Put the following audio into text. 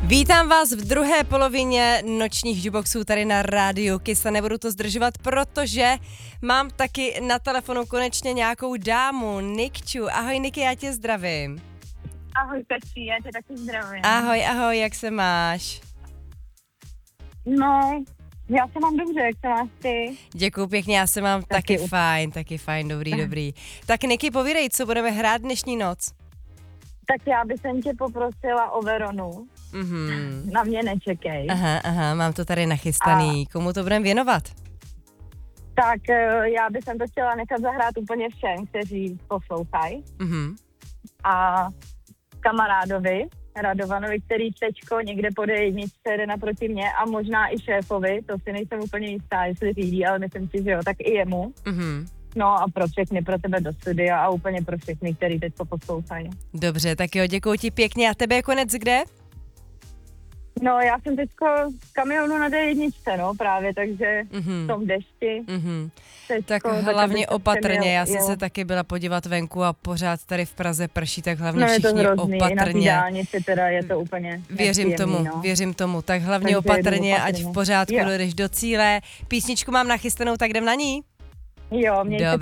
Vítám vás v druhé polovině nočních jukeboxů tady na rádiu Kiss a nebudu to zdržovat, protože mám taky na telefonu konečně nějakou dámu, Nikču. Ahoj Niky, já tě zdravím. Ahoj Petří, já tě taky zdravím. Ahoj, jak se máš? No, já se mám dobře, jak se máš ty? Děkuju pěkně, já se mám taky fajn, dobrý. Tak Niky, povídej, co budeme hrát dnešní noc? Tak já bych tě poprosila o Veronu. Na mě nečekej. Aha, mám to tady nachystaný. Komu to budeme věnovat? Tak já bych to chtěla nechat zahrát úplně všem, kteří poslouchají. A kamarádovi, Radovanovi, který teďko někde po D1 jde naproti mě a možná i šéfovi, to si nejsem úplně jistá, jestli řídí, ale myslím si, že jo, tak i jemu. No a pro všechny, pro tebe do studia a úplně pro všechny, který teďko poslouchají. Dobře, tak jo, děkuji ti pěkně. A tebe je konec kde? No, já jsem teďko v kamionu na D1, no právě, takže v tom dešti. Tak hlavně opatrně, já jsem se taky byla podívat venku a pořád tady v Praze prší, tak hlavně všichni opatrně. I na té dálnici teda je to úplně Věřím tomu, tak hlavně opatrně, ať v pořádku dojdeš do cíle. Písničku mám nachystanou, tak jdem na ní? Jo, mějte